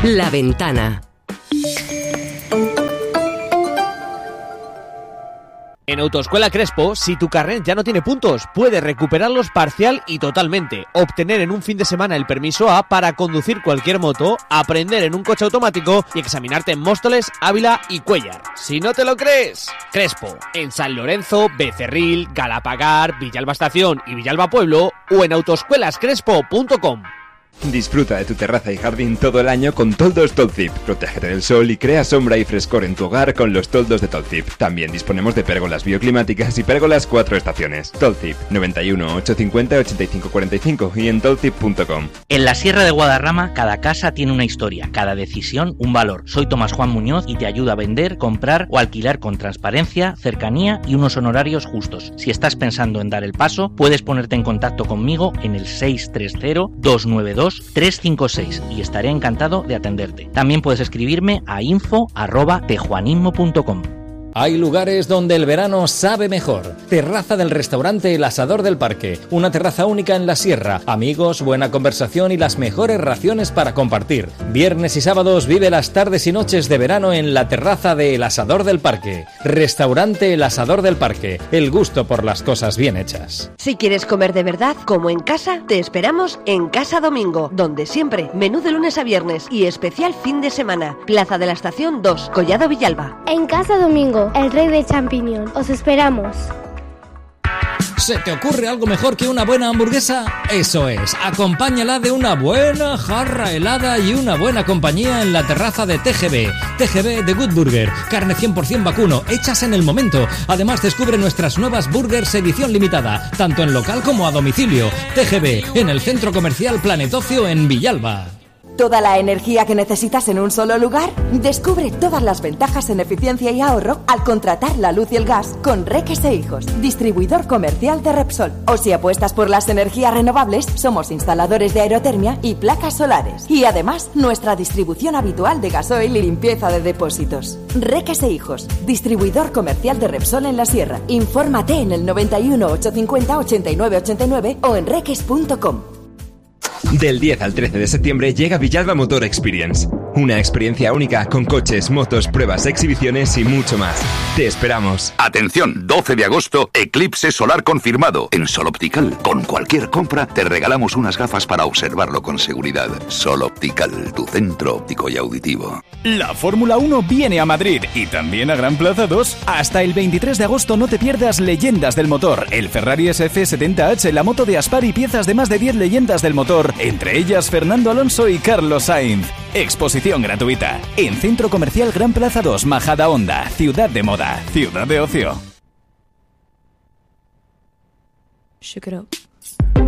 La Ventana. En Autoescuela Crespo, si tu carnet ya no tiene puntos, puedes recuperarlos parcial y totalmente, obtener en un fin de semana el permiso A para conducir cualquier moto, aprender en un coche automático y examinarte en Móstoles, Ávila y Cuéllar. Si no te lo crees, Crespo, en San Lorenzo, Becerril, Galapagar, Villalba Estación y Villalba Pueblo o en autoescuelascrespo.com. Disfruta de tu terraza y jardín todo el año con toldos Tolzip. Protégete del sol y crea sombra y frescor en tu hogar con los toldos de Tolzip. También disponemos de pérgolas bioclimáticas y pérgolas 4 estaciones. Tolzip, 91 850 85 45 y en tolzip.com. En la Sierra de Guadarrama, cada casa tiene una historia, cada decisión un valor. Soy Tomás Juan Muñoz y te ayudo a vender, comprar o alquilar con transparencia, cercanía y unos honorarios justos. Si estás pensando en dar el paso, puedes ponerte en contacto conmigo en el 630-292-356 y estaré encantado de atenderte. También puedes escribirme a info@tejuanismo.com. Hay lugares donde el verano sabe mejor. Terraza del restaurante El Asador del Parque. Una terraza única en la sierra. Amigos, buena conversación y las mejores raciones para compartir. Viernes y sábados vive las tardes y noches de verano en la terraza de El Asador del Parque. Restaurante El Asador del Parque. El gusto por las cosas bien hechas. Si quieres comer de verdad, como en casa, te esperamos en Casa Domingo, donde siempre menú de lunes a viernes y especial fin de semana. Plaza de la Estación 2, Collado Villalba. En Casa Domingo, el rey de champiñón. Os esperamos. ¿Se te ocurre algo mejor que una buena hamburguesa? Eso es, acompáñala de una buena jarra helada y una buena compañía en la terraza de TGB. TGB de Good Burger, carne 100% vacuno, hechas en el momento. Además descubre nuestras nuevas burgers edición limitada, tanto en local como a domicilio. TGB, en el Centro Comercial Planetocio en Villalba. ¿Toda la energía que necesitas en un solo lugar? Descubre todas las ventajas en eficiencia y ahorro al contratar la luz y el gas con Reques e Hijos, distribuidor comercial de Repsol. O si apuestas por las energías renovables, somos instaladores de aerotermia y placas solares. Y además, nuestra distribución habitual de gasoil y limpieza de depósitos. Reques e Hijos, distribuidor comercial de Repsol en la Sierra. Infórmate en el 91 850 89 89 o en reques.com. Del 10 al 13 de septiembre llega Villalba Motor Experience. Una experiencia única con coches, motos, pruebas, exhibiciones y mucho más. Te esperamos. Atención, 12 de agosto, eclipse solar confirmado en Sol Optical. Con cualquier compra te regalamos unas gafas para observarlo con seguridad. Sol Optical, tu centro óptico y auditivo. La Fórmula 1 viene a Madrid y también a Gran Plaza 2. Hasta el 23 de agosto no te pierdas Leyendas del Motor, el Ferrari SF70H, la moto de Aspar y piezas de más de 10 leyendas del motor, entre ellas Fernando Alonso y Carlos Sainz. Exposición gratuita en Centro Comercial Gran Plaza 2, Majadahonda, ciudad de moda, ciudad de ocio. Shake it up.